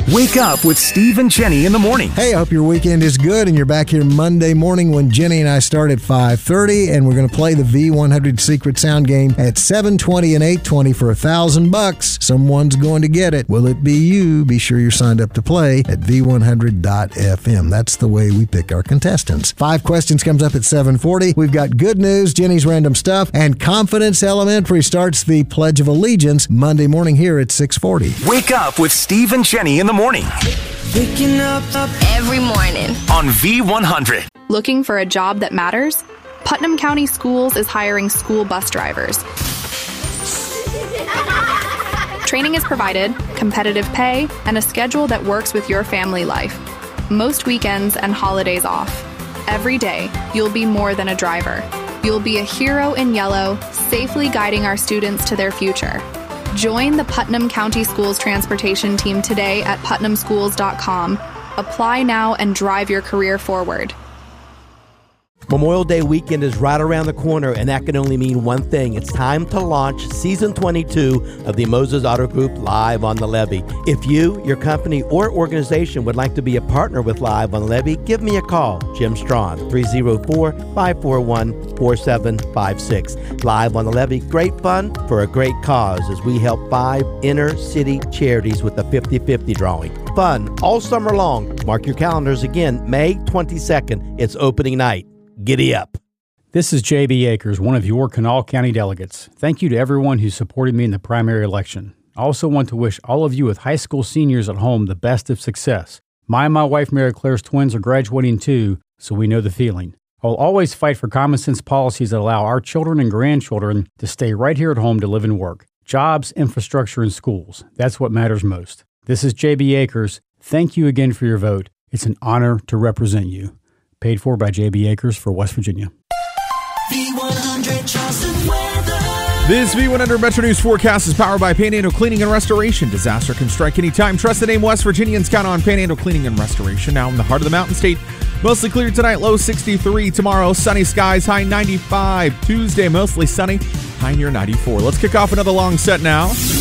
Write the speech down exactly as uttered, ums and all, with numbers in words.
Wake up with Steve and Jenny in the morning. Hey, I hope your weekend is good and you're back here Monday morning when Jenny and I start at five thirty, and we're going to play the V one hundred Secret Sound game at seven twenty and eight twenty for a thousand bucks. Someone's going to get it. Will it be you? Be sure you're signed up to play at v one hundred dot f m. That's the way we pick our contestants. Five questions comes up at seven forty. We've got good news, Jenny's random stuff, and Confidence Elementary starts the Pledge of Allegiance Monday morning here at six forty. Wake up with Steve and Jenny in the morning. Waking up, up every morning on V one hundred. Looking for a job that matters? Putnam County Schools is hiring school bus drivers. Training is provided, competitive pay, and a schedule that works with your family life. Most weekends and holidays off. Every day, you'll be more than a driver. You'll be a hero in yellow, safely guiding our students to their future. Join the Putnam County Schools transportation team today at putnam schools dot com. Apply now and drive your career forward. Memorial Day weekend is right around the corner, and that can only mean one thing. It's time to launch Season twenty-two of the Moses Auto Group Live on the Levee. If you, your company, or organization would like to be a partner with Live on the Levee, give me a call. Jim Strawn, three oh four, five four one, four seven five six. Live on the Levee, great fun for a great cause as we help five inner-city charities with a fifty-fifty drawing. Fun all summer long. Mark your calendars again, May twenty-second. It's opening night. Giddy up. This is J B Akers, one of your Kanawha County delegates. Thank you to everyone who supported me in the primary election. I also want to wish all of you with high school seniors at home the best of success. My and my wife Mary Claire's twins are graduating too, so we know the feeling. I'll always fight for common sense policies that allow our children and grandchildren to stay right here at home to live and work. Jobs, infrastructure, and schools. That's what matters most. This is J B Akers. Thank you again for your vote. It's an honor to represent you. Paid for by J B Akers for West Virginia. V one hundred Charleston weather. This V one hundred Metro News forecast is powered by Panhandle Cleaning and Restoration. Disaster can strike anytime. Trust the name West Virginians. Count on Panhandle Cleaning and Restoration. Now in the heart of the Mountain State. Mostly clear tonight, low sixty-three. Tomorrow, sunny skies, high ninety-five. Tuesday, mostly sunny, high near ninety-four. Let's kick off another long set now.